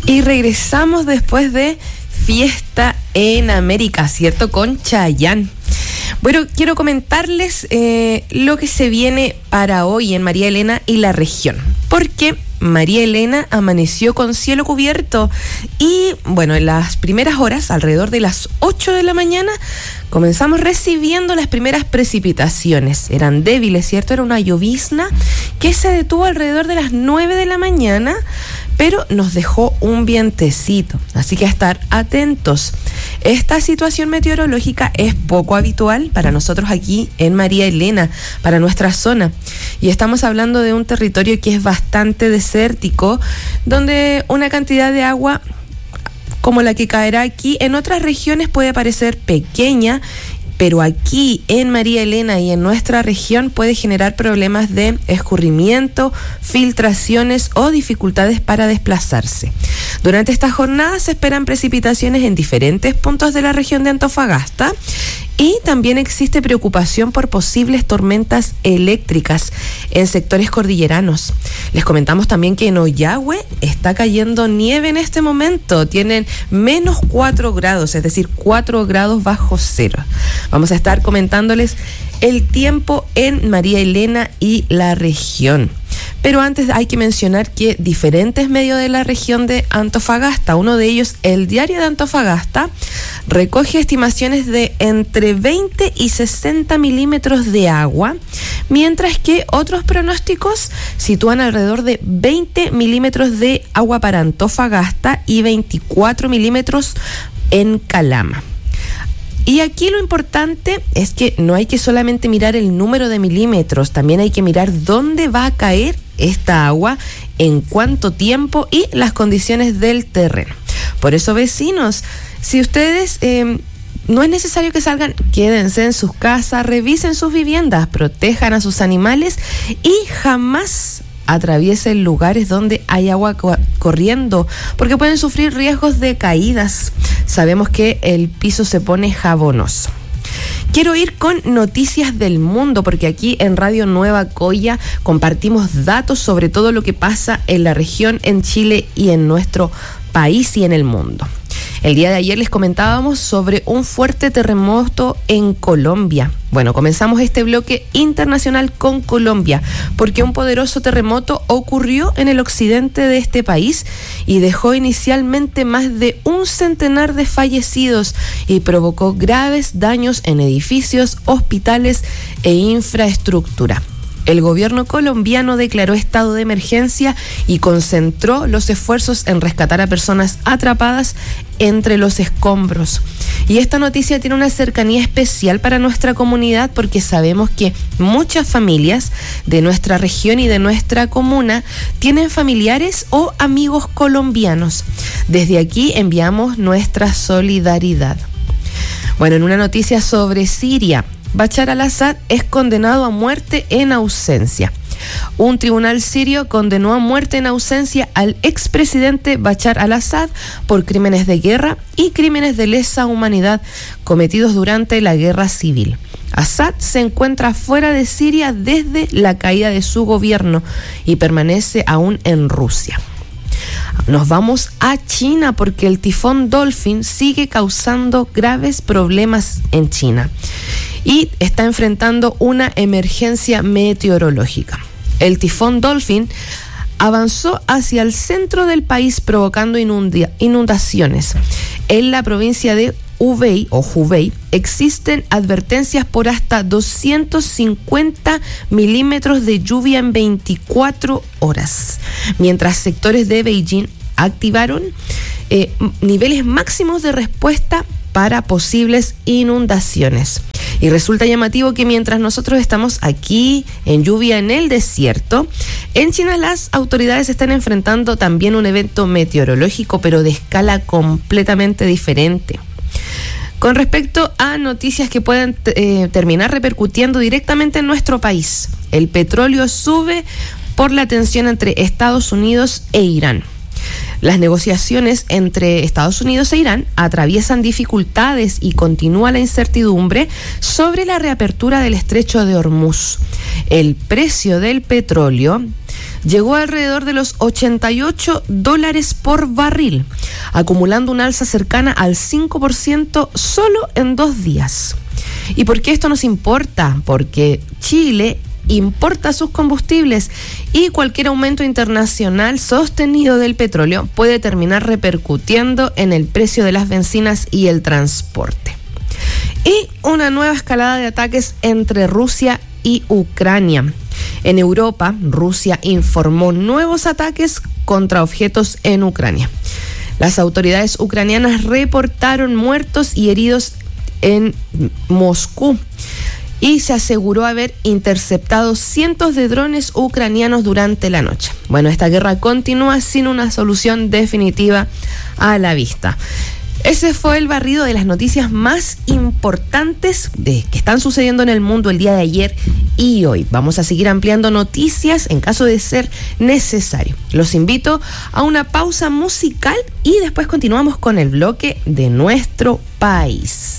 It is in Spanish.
Y regresamos después de Fiesta en América, ¿cierto? Con Chayanne. Bueno, quiero comentarles lo que se viene para hoy en María Elena y la región. Porque María Elena amaneció con cielo cubierto y, bueno, en las primeras horas, alrededor de las 8 de la mañana, comenzamos recibiendo las primeras precipitaciones. Eran débiles, ¿cierto? Era una llovizna que se detuvo alrededor de las 9 de la mañana, pero nos dejó un vientecito, así que a estar atentos. Esta situación meteorológica es poco habitual para nosotros aquí en María Elena, para nuestra zona, y estamos hablando de un territorio que es bastante desértico, donde una cantidad de agua como la que caerá aquí en otras regiones puede parecer pequeña, pero aquí en María Elena y en nuestra región puede generar problemas de escurrimiento, filtraciones o dificultades para desplazarse. Durante esta jornada se esperan precipitaciones en diferentes puntos de la región de Antofagasta y también existe preocupación por posibles tormentas eléctricas en sectores cordilleranos. Les comentamos también que en Ollagüe está cayendo nieve en este momento. Tienen menos 4 grados, es decir, 4 grados bajo cero. Vamos a estar comentándoles el tiempo en María Elena y la región. Pero antes hay que mencionar que diferentes medios de la región de Antofagasta, uno de ellos, el Diario de Antofagasta, recoge estimaciones de entre 20 y 60 milímetros de agua, mientras que otros pronósticos sitúan alrededor de 20 milímetros de agua para Antofagasta y 24 milímetros en Calama. Y aquí lo importante es que no hay que solamente mirar el número de milímetros, también hay que mirar dónde va a caer esta agua, en cuánto tiempo y las condiciones del terreno. Por eso, vecinos, si ustedes no es necesario que salgan, quédense en sus casas, revisen sus viviendas, protejan a sus animales y jamás atraviesen lugares donde hay agua corriendo, porque pueden sufrir riesgos de caídas. Sabemos que el piso se pone jabonoso. Quiero ir con noticias del mundo, porque aquí en Radio Nueva Coya compartimos datos sobre todo lo que pasa en la región, en Chile y en nuestro país y en el mundo. El día de ayer les comentábamos sobre un fuerte terremoto en Colombia. Bueno, comenzamos este bloque internacional con Colombia, porque un poderoso terremoto ocurrió en el occidente de este país y dejó inicialmente más de 100 de fallecidos y provocó graves daños en edificios, hospitales e infraestructura. El gobierno colombiano declaró estado de emergencia y concentró los esfuerzos en rescatar a personas atrapadas entre los escombros. Y esta noticia tiene una cercanía especial para nuestra comunidad, porque sabemos que muchas familias de nuestra región y de nuestra comuna tienen familiares o amigos colombianos. Desde aquí enviamos nuestra solidaridad. Bueno, en una noticia sobre Siria, Bashar al-Assad es condenado a muerte en ausencia. Un tribunal sirio condenó a muerte en ausencia al expresidente Bashar al-Assad por crímenes de guerra y crímenes de lesa humanidad cometidos durante la guerra civil. Assad se encuentra fuera de Siria desde la caída de su gobierno y permanece aún en Rusia. Nos vamos a China, porque el tifón Dolphin sigue causando graves problemas en China y está enfrentando una emergencia meteorológica. El tifón Dolphin avanzó hacia el centro del país provocando inundaciones. En la provincia de Hubei existen advertencias por hasta 250 milímetros de lluvia en 24 horas, mientras sectores de Beijing activaron niveles máximos de respuesta para posibles inundaciones. Y resulta llamativo que mientras nosotros estamos aquí en lluvia en el desierto, en China las autoridades están enfrentando también un evento meteorológico, pero de escala completamente diferente. Con respecto a noticias que pueden terminar repercutiendo directamente en nuestro país, el petróleo sube por la tensión entre Estados Unidos e Irán. Las negociaciones entre Estados Unidos e Irán atraviesan dificultades y continúa la incertidumbre sobre la reapertura del estrecho de Hormuz. El precio del petróleo llegó alrededor de los $88 por barril, acumulando un alza cercana al 5% solo en 2 días. ¿Y por qué esto nos importa? Porque Chile importa sus combustibles y cualquier aumento internacional sostenido del petróleo puede terminar repercutiendo en el precio de las bencinas y el transporte. Y una nueva escalada de ataques entre Rusia y Ucrania. En Europa, Rusia informó nuevos ataques contra objetos en Ucrania. Las autoridades ucranianas reportaron muertos y heridos en Moscú y se aseguró haber interceptado cientos de drones ucranianos durante la noche. Bueno, esta guerra continúa sin una solución definitiva a la vista. Ese fue el barrido de las noticias más importantes que están sucediendo en el mundo el día de ayer y hoy. Vamos a seguir ampliando noticias en caso de ser necesario. Los invito a una pausa musical y después continuamos con el bloque de nuestro país.